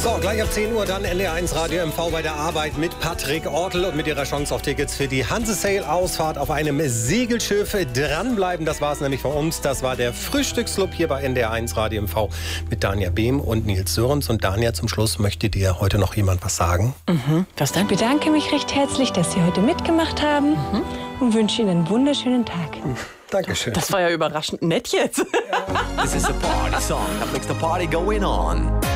So, gleich ab 10 Uhr dann NDR1 Radio MV bei der Arbeit mit Patrick Ortel und mit ihrer Chance auf Tickets für die Hanse-Sail-Ausfahrt auf einem Segelschiff. Dranbleiben, das war es nämlich von uns. Das war der Frühstücksclub hier bei NDR1 Radio MV mit Danja Behm und Nils Sörens. Und Danja, zum Schluss möchte dir heute noch jemand was sagen. Was dann? Ich bedanke mich recht herzlich, dass Sie heute mitgemacht haben und wünsche Ihnen einen wunderschönen Tag. Dankeschön. Das war ja überraschend nett jetzt. This is a party song that makes the party going on.